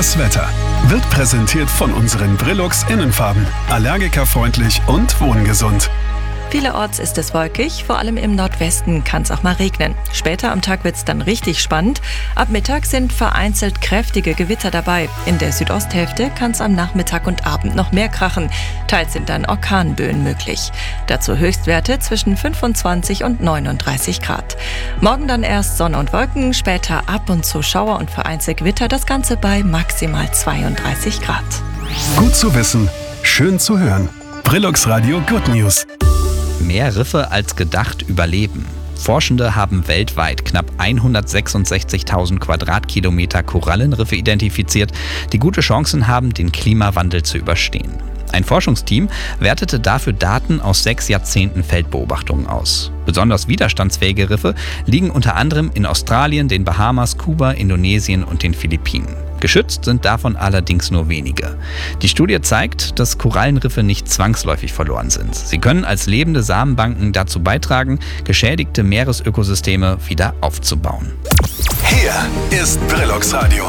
Das Wetter wird präsentiert von unseren Brillux Innenfarben. Allergikerfreundlich und wohngesund. Vielerorts ist es wolkig, vor allem im Nordwesten kann es auch mal regnen. Später am Tag wird es dann richtig spannend. Ab Mittag sind vereinzelt kräftige Gewitter dabei. In der Südosthälfte kann es am Nachmittag und Abend noch mehr krachen. Teils sind dann Orkanböen möglich. Dazu Höchstwerte zwischen 25 und 39 Grad. Morgen dann erst Sonne und Wolken, später ab und zu Schauer und vereinzelt Gewitter. Das Ganze bei maximal 32 Grad. Gut zu wissen, schön zu hören. Brillux Radio Good News. Mehr Riffe als gedacht überleben. Forschende haben weltweit knapp 166.000 Quadratkilometer Korallenriffe identifiziert, die gute Chancen haben, den Klimawandel zu überstehen. Ein Forschungsteam wertete dafür Daten aus 6 Jahrzehnten Feldbeobachtungen aus. Besonders widerstandsfähige Riffe liegen unter anderem in Australien, den Bahamas, Kuba, Indonesien und den Philippinen. Geschützt sind davon allerdings nur wenige. Die Studie zeigt, dass Korallenriffe nicht zwangsläufig verloren sind. Sie können als lebende Samenbanken dazu beitragen, geschädigte Meeresökosysteme wieder aufzubauen. Hier ist Brillux Radio.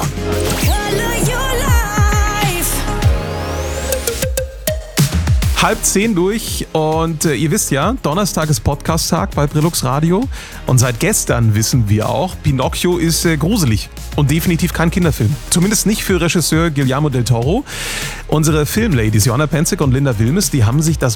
9:30 durch und ihr wisst ja, Donnerstag ist Podcast-Tag bei Brillux Radio und seit gestern wissen wir auch, Pinocchio ist gruselig und definitiv kein Kinderfilm. Zumindest nicht für Regisseur Guillermo del Toro. Unsere Filmladies Joanna Penzig und Linda Wilmes, die haben sich das